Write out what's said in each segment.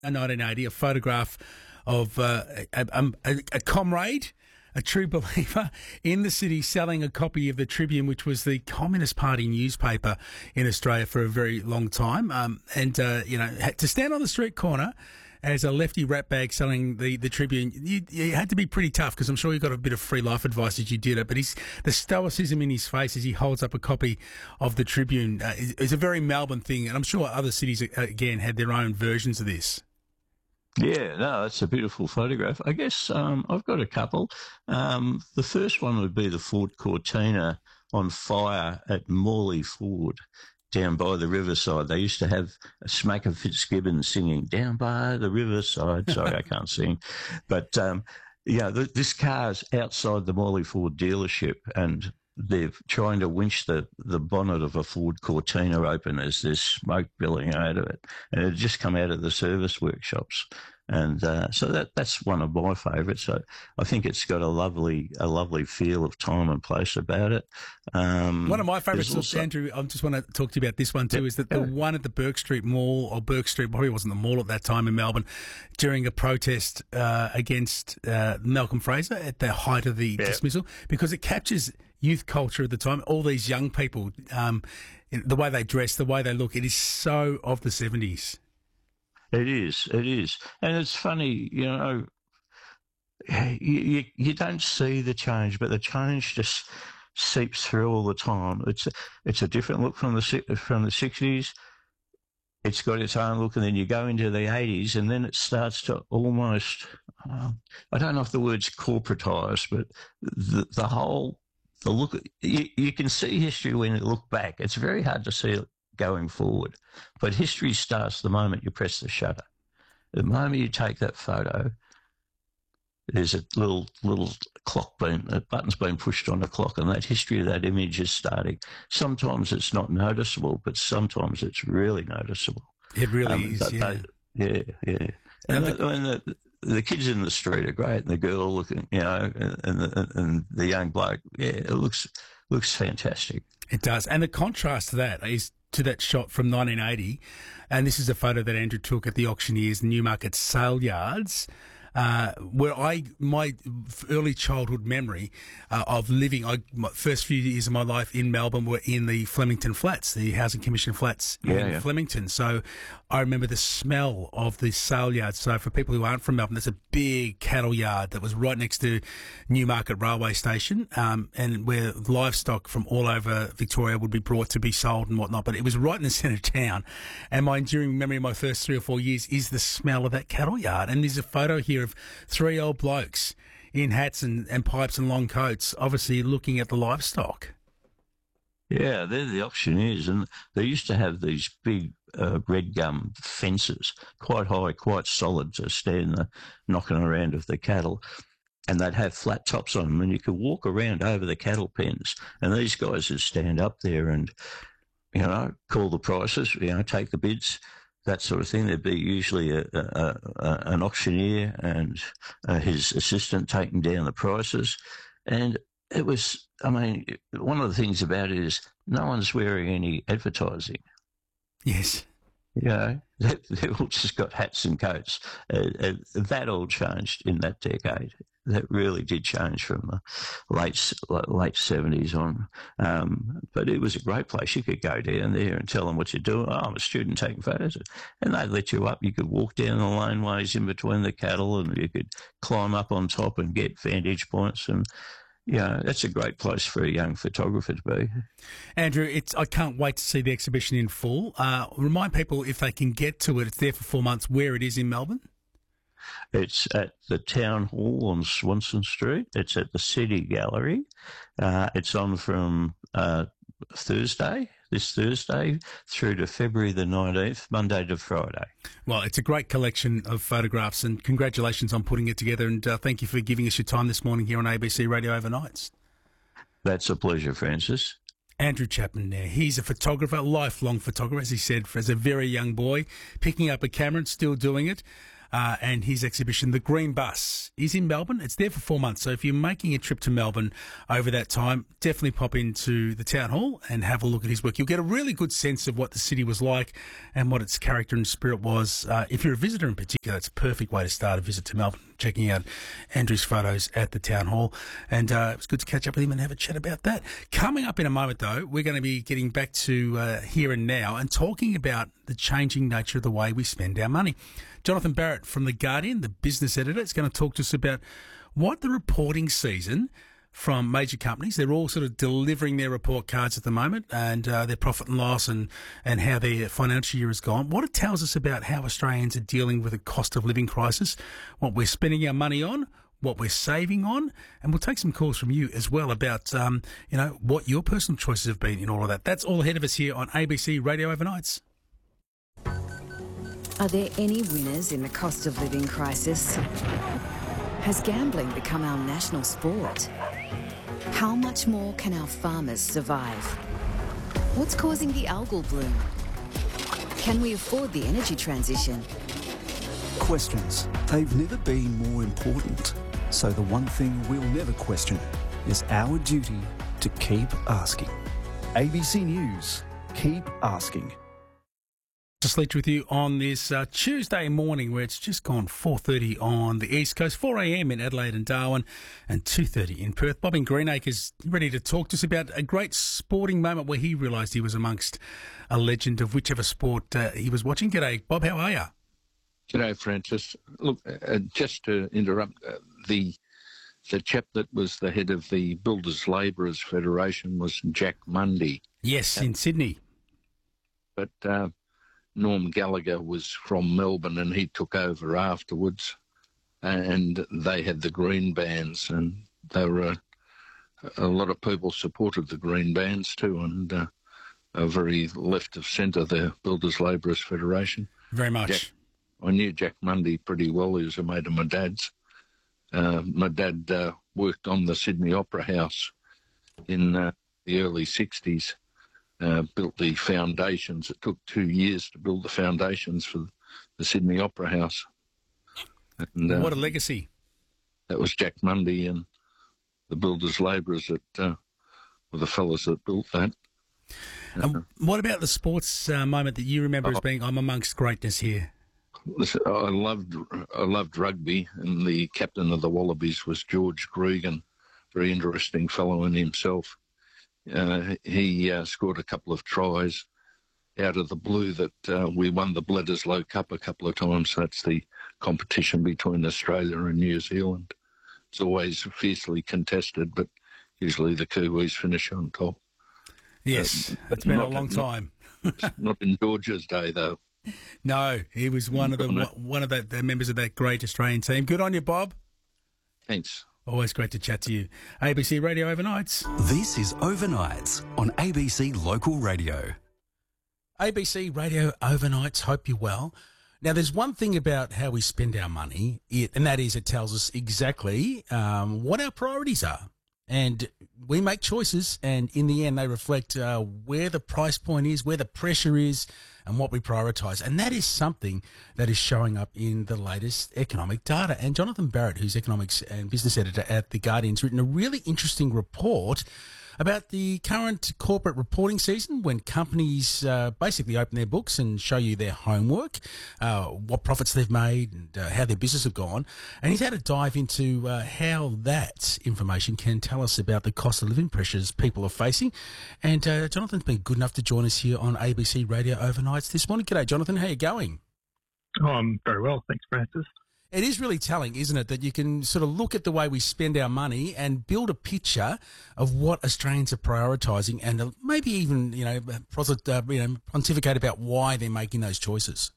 1980, a photograph of a comrade, a true believer in the city, selling a copy of the Tribune, which was the Communist Party newspaper in Australia for a very long time. Had to stand on the street corner as a lefty ratbag selling the Tribune, you had to be pretty tough, because I'm sure you got a bit of free life advice as you did it. But the stoicism in his face as he holds up a copy of the Tribune is a very Melbourne thing, and I'm sure other cities again had their own versions of this. Yeah, no, that's a beautiful photograph. I guess I've got a couple. The first one would be the Ford Cortina on fire at Morley Ford, down by the riverside. They used to have Smacker Fitzgibbon singing "Down by the Riverside." Sorry, I can't sing. But, this car's outside the Morley Ford dealership, and they're trying to winch the bonnet of a Ford Cortina open as there's smoke billowing out of it. And it had just come out of the service workshops. And so that's one of my favourites. So I think it's got a lovely feel of time and place about it. One of my favourites, Andrew, I just want to talk to you about this one too, is that the one at the Bourke Street Mall, or Bourke Street probably wasn't the mall at that time in Melbourne, during a protest against Malcolm Fraser at the height of the dismissal, because it captures youth culture at the time. All these young people, the way they dress, the way they look, it is so of the 70s. It is. And it's funny, you don't see the change, but the change just seeps through all the time. It's a different look from the 60s. It's got its own look, and then you go into the 80s, and then it starts to almost, I don't know if the word's corporatise, but the look, you can see history when you look back. It's very hard to see it going forward. But history starts the moment you press the shutter. The moment you take that photo, there's a little clock a button's been pushed on a clock, and that history of that image is starting. Sometimes it's not noticeable, but sometimes it's really noticeable. It really is, yeah. Yeah. And the kids in the street are great, and the girl looking, and the young bloke, it looks fantastic. It does. And the contrast to that is to that shot from 1980, and this is a photo that Andrew took at the Auctioneers Newmarket Sale Yards, where my early childhood memory of living, my first few years of my life in Melbourne were in the Flemington Flats, the Housing Commission flats in Flemington. So I remember the smell of the sale yard. So for people who aren't from Melbourne, there's a big cattle yard that was right next to Newmarket Railway Station, and where livestock from all over Victoria would be brought to be sold and whatnot. But it was right in the centre of town. And my enduring memory of my first 3 or 4 years is the smell of that cattle yard. And there's a photo here of 3 old blokes in hats and pipes and long coats, obviously looking at the livestock. Yeah, they're the auctioneers, and they used to have these big red gum fences, quite high, quite solid, to stand the knocking around of the cattle. And they'd have flat tops on them, and you could walk around over the cattle pens. And these guys would stand up there and, call the prices, take the bids, that sort of thing. There'd be usually an auctioneer and his assistant taking down the prices. And it was, one of the things about it is no one's wearing any advertising. Yes. They've all just got hats and coats. That all changed in that decade. That really did change from the late 70s on. But it was a great place. You could go down there and tell them what you're doing. Oh, I'm a student taking photos. And they'd let you up. You could walk down the laneways in between the cattle, and you could climb up on top and get vantage points. And that's a great place for a young photographer to be. Andrew, I can't wait to see the exhibition in full. Remind people, if they can get to it, it's there for 4 months, where it is in Melbourne. It's at the Town Hall on Swanston Street. It's at the City Gallery. It's on from this Thursday, through to February the 19th, Monday to Friday. Well, it's a great collection of photographs, and congratulations on putting it together, and thank you for giving us your time this morning here on ABC Radio Overnights. That's a pleasure, Francis. Andrew Chapman there. He's a photographer, lifelong photographer, as he said, as a very young boy, picking up a camera and still doing it. and his exhibition, The Green Bus, is in Melbourne. It's there for 4 months. So if you're making a trip to Melbourne over that time, definitely pop into the Town Hall and have a look at his work. You'll get a really good sense of what the city was like and what its character and spirit was. If you're a visitor in particular, it's a perfect way to start a visit to Melbourne, checking out Andrew's photos at the Town Hall. And it was good to catch up with him and have a chat about that. Coming up in a moment, though, we're going to be getting back to here and now and talking about the changing nature of the way we spend our money. Jonathan Barrett from The Guardian, the business editor, is going to talk to us about what the reporting season from major companies, they're all sort of delivering their report cards at the moment, and their profit and loss and how their financial year has gone. What it tells us about how Australians are dealing with a cost of living crisis, what we're spending our money on, what we're saving on, and we'll take some calls from you as well about, what your personal choices have been in all of that. That's all ahead of us here on ABC Radio Overnights. Are there any winners in the cost of living crisis? Has gambling become our national sport? How much more can our farmers survive? What's causing the algal bloom? Can we afford the energy transition? Questions. They've never been more important. So the one thing we'll never question is our duty to keep asking. ABC News. Keep asking. Just Leach with you on this Tuesday morning, where it's just gone 4:30 on the East Coast, 4 a.m. in Adelaide and Darwin, and 2:30 in Perth. Bob in Greenacre's ready to talk to us about a great sporting moment where he realised he was amongst a legend of whichever sport he was watching. G'day, Bob. How are you? G'day, Francis. Look, just to interrupt, the chap that was the head of the Builders Labourers Federation was Jack Mundy. Yes, in Sydney. But Norm Gallagher was from Melbourne, and he took over afterwards, and they had the green bands, and they were a lot of people supported the green bands too, and a very left of centre, the Builders Labourers Federation. Very much. I knew Jack Mundy pretty well. He was a mate of my dad's. My dad worked on the Sydney Opera House in the early 60s. Built the foundations. It took 2 years to build the foundations for the Sydney Opera House. And, what a legacy. That was Jack Mundy and the Builders Labourers that were the fellas that built that. What about the sports moment that you remember as being, I'm amongst greatness here? Listen, I loved rugby, and the captain of the Wallabies was George Gregan, very interesting fellow in himself. He scored a couple of tries out of the blue that we won the Bledisloe Cup a couple of times. That's the competition between Australia and New Zealand. It's always fiercely contested, but usually the Kiwis finish on top. Yes, it's been a long time. Not in George's day, though. No, he was one of the members of that great Australian team. Good on you, Bob. Thanks. Always great to chat to you. ABC Radio Overnights. This is Overnights on ABC Local Radio. ABC Radio Overnights. Hope you're well. Now, there's one thing about how we spend our money, and that is it tells us exactly what our priorities are. And we make choices, and in the end, they reflect where the price point is, where the pressure is, and what we prioritise. And that is something that is showing up in the latest economic data. And Jonathan Barrett, who's economics and business editor at The Guardian, has written a really interesting report about the current corporate reporting season, when companies basically open their books and show you their homework, what profits they've made and how their business have gone. And he's had to dive into how that information can tell us about the cost of living pressures people are facing. And Jonathan's been good enough to join us here on ABC Radio Overnights this morning. G'day, Jonathan. How are you going? Oh, I'm very well. Thanks, Francis. It is really telling, isn't it, that you can sort of look at the way we spend our money and build a picture of what Australians are prioritising, and maybe even, pontificate about why they're making those choices.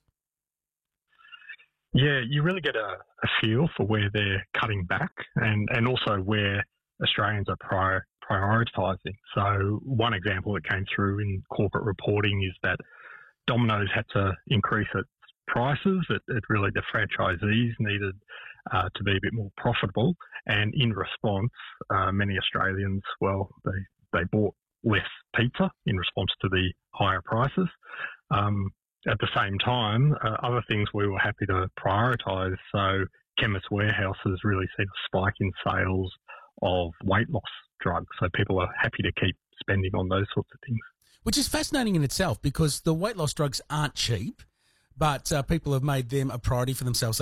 Yeah, you really get a feel for where they're cutting back and also where Australians are prioritising. So one example that came through in corporate reporting is that Domino's had to increase its prices. It really, the franchisees needed to be a bit more profitable, and in response, many Australians, they bought less pizza in response to the higher prices. at the same time, other things we were happy to prioritise. So Chemist Warehouse has really seen a spike in sales of weight loss drugs. So people are happy to keep spending on those sorts of things. Which is fascinating in itself because the weight loss drugs aren't cheap, but people have made them a priority for themselves.